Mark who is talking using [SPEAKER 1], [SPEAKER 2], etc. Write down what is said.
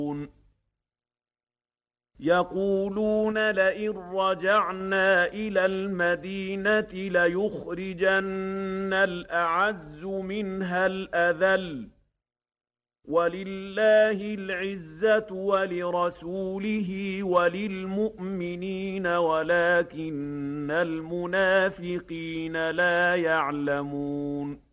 [SPEAKER 1] يقولون لئن رجعنا إلى المدينة ليخرجن الأعز منها الأذل ولله العزة ولرسوله وللمؤمنين ولكن المنافقين لا يعلمون